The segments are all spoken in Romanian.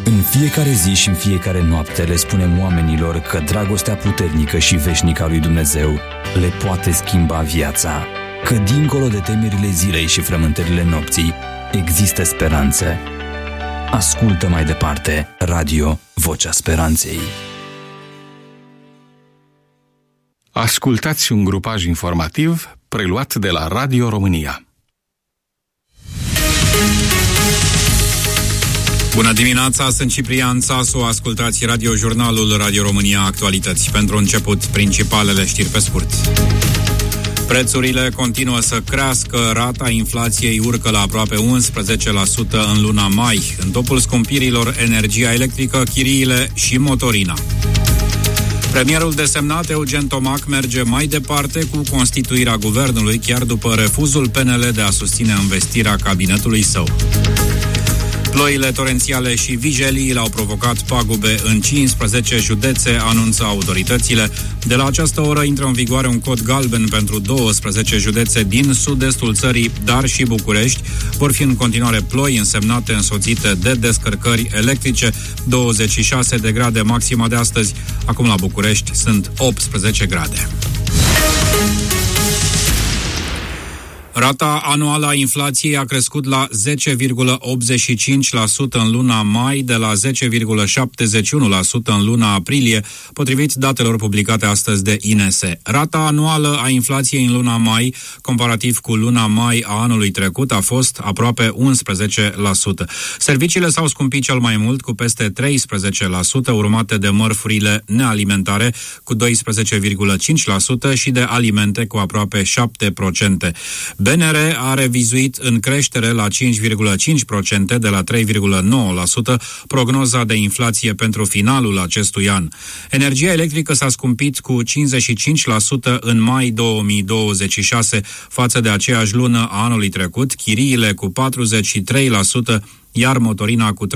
În fiecare zi și în fiecare noapte le spunem oamenilor că dragostea puternică și veșnică a lui Dumnezeu le poate schimba viața. Că dincolo de temerile zilei și frământările nopții există speranțe. Ascultă mai departe Radio Vocea Speranței. Ascultați un grupaj informativ preluat de la Radio România. Bună dimineața, sunt Ciprian Țasu, ascultați radiojurnalul Radio România Actualități. Pentru început, principalele știri pe scurt. Prețurile continuă să crească, rata inflației urcă la aproape 11% în luna mai. În topul scumpirilor, energia electrică, chiriile și motorina. Premierul desemnat Eugen Tomac merge mai departe cu constituirea guvernului, chiar după refuzul PNL de a susține învestirea cabinetului său. Ploile torențiale și vijeliile au provocat pagube în 15 județe, anunță autoritățile. De la această oră intră în vigoare un cod galben pentru 12 județe din sud-estul țării, dar și București. Vor fi în continuare ploi însemnate, însoțite de descărcări electrice, 26 de grade maxima de astăzi. Acum la București sunt 18 grade. Rata anuală a inflației a crescut la 10,85% în luna mai, de la 10,71% în luna aprilie, potrivit datelor publicate astăzi de INS. Rata anuală a inflației în luna mai, comparativ cu luna mai a anului trecut, a fost aproape 11%. Serviciile s-au scumpit cel mai mult, cu peste 13%, urmate de mărfurile nealimentare, cu 12,5% și de alimente, cu aproape 7%. BNR a revizuit în creștere la 5,5% de la 3,9% prognoza de inflație pentru finalul acestui an. Energia electrică s-a scumpit cu 55% în mai 2026 față de aceeași lună a anului trecut, chiriile cu 43%, iar motorina cu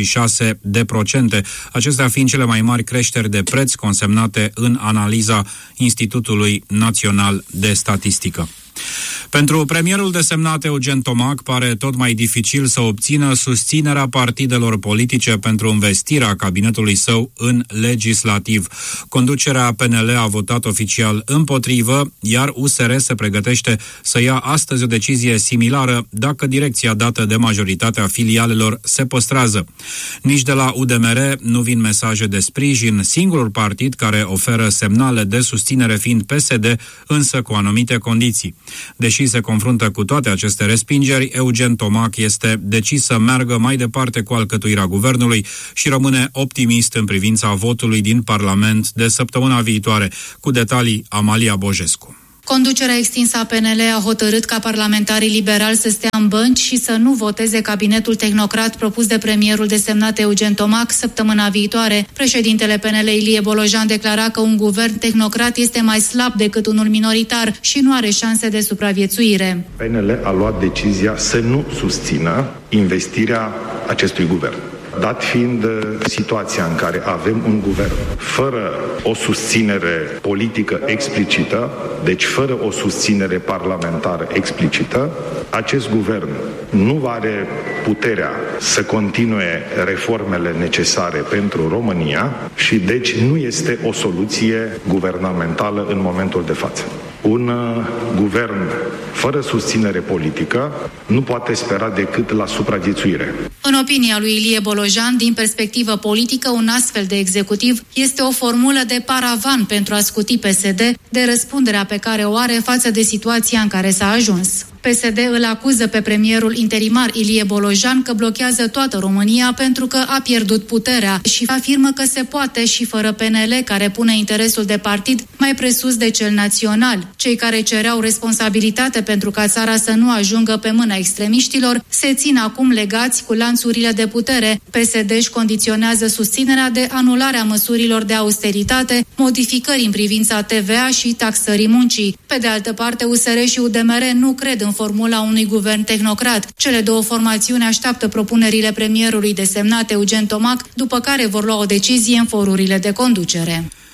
36%, acestea fiind cele mai mari creșteri de preț consemnate în analiza Institutului Național de Statistică. Pentru premierul desemnat Eugen Tomac pare tot mai dificil să obțină susținerea partidelor politice pentru învestirea cabinetului său în legislativ. Conducerea PNL a votat oficial împotrivă, iar USR se pregătește să ia astăzi o decizie similară dacă direcția dată de majoritatea filialelor se păstrează. Nici de la UDMR nu vin mesaje de sprijin, singurul partid care oferă semnale de susținere fiind PSD, însă cu anumite condiții. Deși se confruntă cu toate aceste respingeri, Eugen Tomac este decis să meargă mai departe cu alcătuirea guvernului și rămâne optimist în privința votului din Parlament de săptămâna viitoare. Cu detalii, Amalia Bojescu. Conducerea extinsă a PNL a hotărât ca parlamentarii liberali să stea în bănci și să nu voteze cabinetul tehnocrat propus de premierul desemnat Eugen Tomac săptămâna viitoare. Președintele PNL Ilie Bolojan declara că un guvern tehnocrat este mai slab decât unul minoritar și nu are șanse de supraviețuire. PNL a luat decizia să nu susțină investirea acestui guvern. Dat fiind situația în care avem un guvern fără o susținere politică explicită, deci fără o susținere parlamentară explicită, acest guvern nu are puterea să continue reformele necesare pentru România și deci nu este o soluție guvernamentală în momentul de față. Un guvern fără susținere politică nu poate spera decât la supraviețuire. În opinia lui Ilie Bolojan, din perspectivă politică, un astfel de executiv este o formulă de paravan pentru a scuti PSD de răspunderea pe care o are față de situația în care s-a ajuns. PSD îl acuză pe premierul interimar Ilie Bolojan că blochează toată România pentru că a pierdut puterea și afirmă că se poate și fără PNL, care pune interesul de partid mai presus de cel național. Cei care cereau responsabilitate pentru ca țara să nu ajungă pe mâna extremiștilor se țin acum legați cu lanțurile de putere. PSD își condiționează susținerea de anularea măsurilor de austeritate, modificări în privința TVA și taxării muncii. Pe de altă parte, USR și UDMR nu cred în formula unui guvern tehnocrat. Cele două formațiuni așteaptă propunerile premierului desemnat Eugen Tomac, după care vor lua o decizie în forurile de conducere.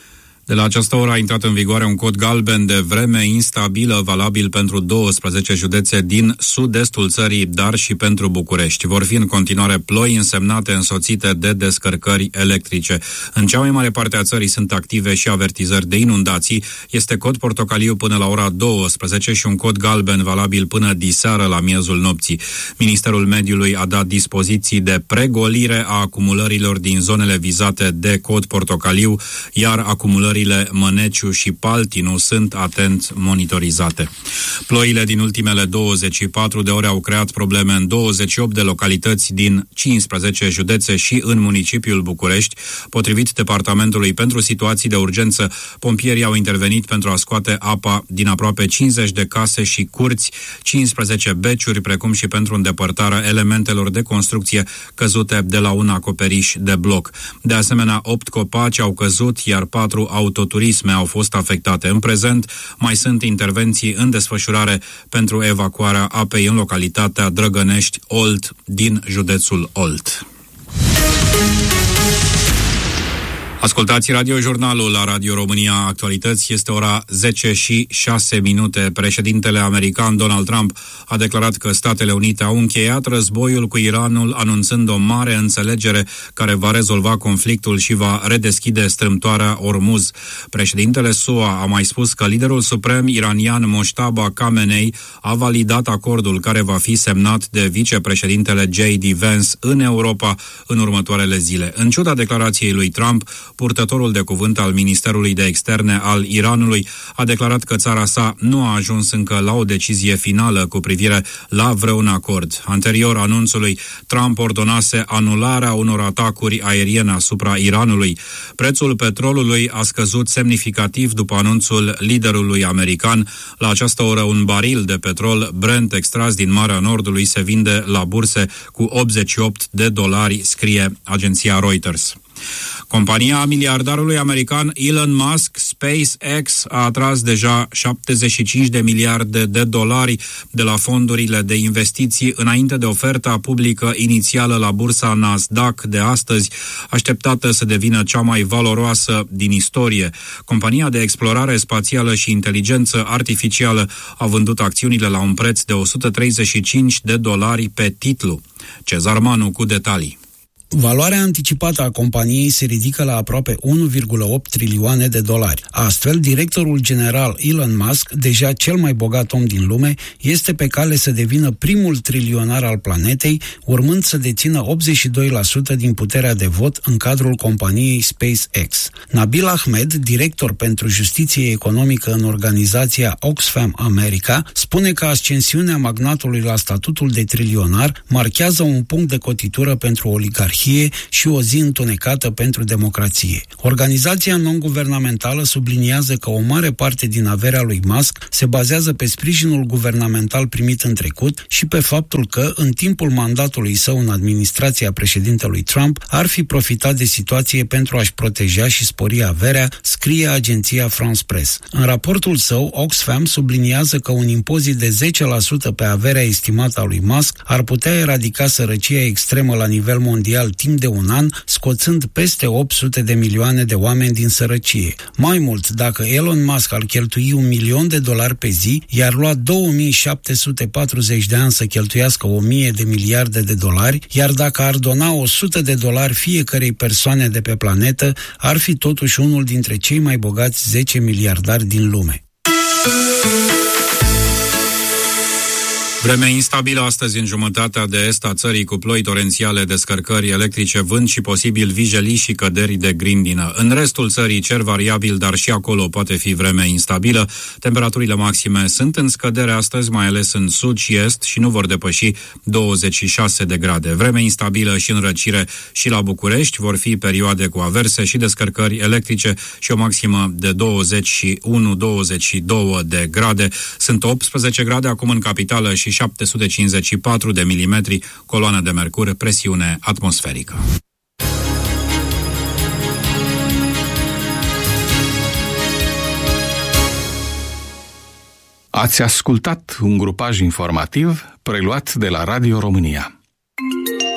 De la această oră a intrat în vigoare un cod galben de vreme instabilă, valabil pentru 12 județe din sud-estul țării, dar și pentru București. Vor fi în continuare ploi însemnate, însoțite de descărcări electrice. În cea mai mare parte a țării sunt active și avertizări de inundații. Este cod portocaliu până la ora 12 și un cod galben valabil până diseară la miezul nopții. Ministerul Mediului a dat dispoziții de pregolire a acumulărilor din zonele vizate de cod portocaliu, iar acumulările Măneciu și Paltinu sunt atent monitorizate. Ploile din ultimele 24 de ore au creat probleme în 28 de localități din 15 județe și în municipiul București. Potrivit Departamentului pentru Situații de Urgență, pompierii au intervenit pentru a scoate apa din aproape 50 de case și curți, 15 beciuri, precum și pentru îndepărtarea elementelor de construcție căzute de la un acoperiș de bloc. De asemenea, 8 copaci au căzut, iar 4 autoturisme au fost afectate. În prezent, mai sunt intervenții în desfășurare pentru evacuarea apei în localitatea Drăgănești-Olt din județul Olt. Ascultați radiojurnalul la Radio România Actualități. Este ora 10:06. Președintele american Donald Trump a declarat că Statele Unite au încheiat războiul cu Iranul, anunțând o mare înțelegere care va rezolva conflictul și va redeschide strâmtoarea Ormuz. Președintele SUA a mai spus că liderul suprem iranian Mojtaba Khamenei a validat acordul care va fi semnat de vicepreședintele J.D. Vance în Europa în următoarele zile. În ciuda declarației lui Trump, purtătorul de cuvânt al Ministerului de Externe al Iranului a declarat că țara sa nu a ajuns încă la o decizie finală cu privire la vreun acord. Anterior anunțului, Trump ordonase anularea unor atacuri aeriene asupra Iranului. Prețul petrolului a scăzut semnificativ după anunțul liderului american. La această oră, un baril de petrol Brent extras din Marea Nordului se vinde la burse cu $88, scrie agenția Reuters. Compania miliardarului american Elon Musk, SpaceX, a atras deja $75 de miliarde de la fondurile de investiții înainte de oferta publică inițială la bursa Nasdaq de astăzi, așteptată să devină cea mai valoroasă din istorie. Compania de explorare spațială și inteligență artificială a vândut acțiunile la un preț de $135 pe titlu. Cezar Manu cu detalii. Valoarea anticipată a companiei se ridică la aproape $1,8 trilioane. Astfel, directorul general Elon Musk, deja cel mai bogat om din lume, este pe cale să devină primul trilionar al planetei, urmând să dețină 82% din puterea de vot în cadrul companiei SpaceX. Nabil Ahmed, director pentru justiție economică în organizația Oxfam America, spune că ascensiunea magnatului la statutul de trilionar marchează un punct de cotitură pentru oligarhie și o zi întunecată pentru democrație. Organizația non-guvernamentală subliniază că o mare parte din averea lui Musk se bazează pe sprijinul guvernamental primit în trecut și pe faptul că, în timpul mandatului său în administrația președintelui Trump, ar fi profitat de situație pentru a-și proteja și spori averea, scrie agenția France Press. În raportul său, Oxfam subliniază că un impozit de 10% pe averea estimată a lui Musk ar putea eradica sărăcia extremă la nivel mondial timp de un an, scoțând peste 800 de milioane de oameni din sărăcie. Mai mult, dacă Elon Musk ar cheltui $1.000.000 pe zi, i-ar lua 2740 de ani să cheltuiască $1.000 de miliarde, iar dacă ar dona $100 fiecărei persoane de pe planetă, ar fi totuși unul dintre cei mai bogați 10 miliardari din lume. Vreme instabilă astăzi în jumătatea de est a țării, cu ploi torențiale, descărcări electrice, vânt și posibil vijelii și căderi de grindină. În restul țării cer variabil, dar și acolo poate fi vreme instabilă. Temperaturile maxime sunt în scădere astăzi, mai ales în sud și est, și nu vor depăși 26 de grade. Vreme instabilă și înrăcire și la București, vor fi perioade cu averse și descărcări electrice și o maximă de 21-22 de grade. Sunt 18 grade acum în capitală și 754 de milimetri, coloană de mercur, presiune atmosferică. Ați ascultat un grupaj informativ preluat de la Radio România.